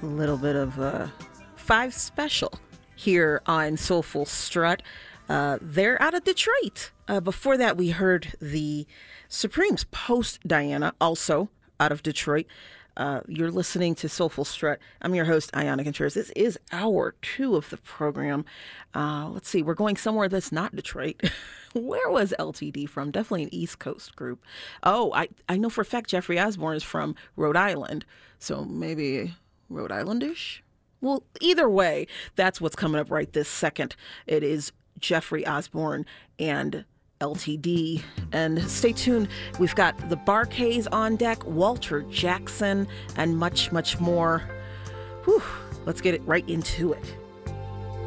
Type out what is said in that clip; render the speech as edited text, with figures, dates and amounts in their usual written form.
A little bit of Five Special here on Soulful Strut. They're out of Detroit. Before that, we heard the Supremes post Diana, also out of Detroit. You're listening to Soulful Strut. I'm your host, Ayana Contreras. This is hour 2 of the program. Let's see, we're going somewhere that's not Detroit. Where was LTD from? Definitely an East Coast group. Oh, I know for a fact Jeffrey Osborne is from Rhode Island. So maybe Rhode Islandish? Well, either way, that's what's coming up right this second. It is Jeffrey Osborne and LTD. And stay tuned. We've got the Bar-Kays on deck, Walter Jackson, and much, much more. Whew, let's get it right into it.